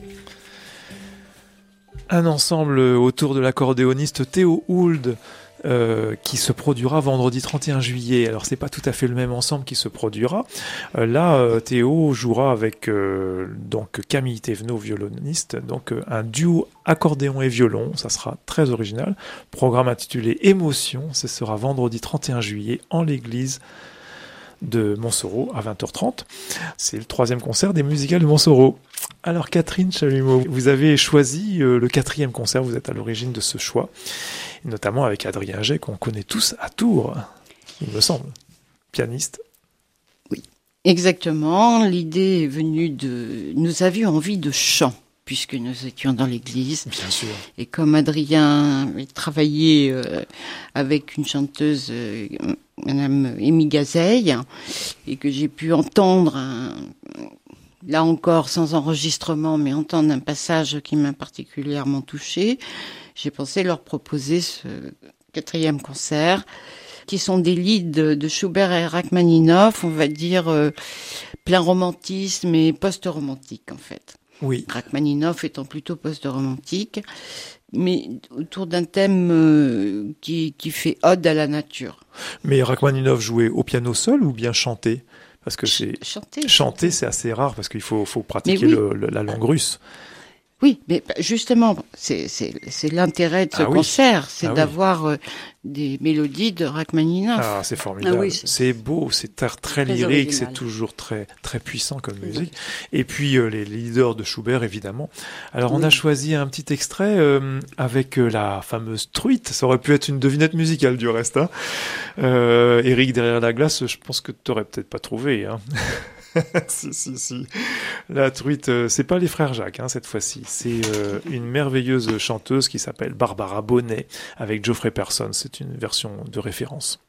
Un ensemble autour de l'accordéoniste Théo Hould, qui se produira vendredi 31 juillet. Alors c'est pas tout à fait le même ensemble qui se produira. Là, Théo jouera avec donc Camille Thévenot, violoniste, donc un duo accordéon et violon. Ça sera très original. Programme intitulé Émotion. Ce sera vendredi 31 juillet en l'église de Montsoreau à 20h30. C'est le 3e concert des musicales de Montsoreau. Alors Catherine Chalumeau, vous avez choisi le 4e concert, vous êtes à l'origine de ce choix, et notamment avec Adrien Jay, qu'on connaît tous à Tours, il me semble, pianiste. Oui, exactement. L'idée est venue de... Nous avions envie de chant, puisque nous étions dans l'église. Bien sûr. Et comme Adrien travaillait avec une chanteuse, Madame Émy Gazeille, et que j'ai pu entendre, là encore sans enregistrement, mais entendre un passage qui m'a particulièrement touchée, j'ai pensé leur proposer ce 4e concert, qui sont des lieds de Schubert et Rachmaninoff, on va dire plein romantisme et post-romantique en fait. Oui. Rachmaninoff étant plutôt post-romantique, mais autour d'un thème qui fait ode à la nature. Mais Rachmaninoff jouait au piano seul ou bien chanter? Parce que chanter, c'est assez rare parce qu'il faut pratiquer la langue russe. Oui, mais justement, c'est l'intérêt de ce concert, c'est d'avoir des mélodies de Rachmaninoff. Ah, c'est formidable. Ah oui, c'est beau, c'est très lyrique, c'est toujours très puissant comme musique. Et puis les leaders de Schubert, évidemment. Alors on a choisi un petit extrait avec la fameuse truite. Ça aurait pu être une devinette musicale du reste. Hein. Eric derrière la glace, je pense que tu n'aurais peut-être pas trouvé. Hein. Si. La truite, c'est pas les frères Jacques, hein, cette fois-ci. C'est une merveilleuse chanteuse qui s'appelle Barbara Bonnet avec Geoffrey Persson. C'est une version de référence.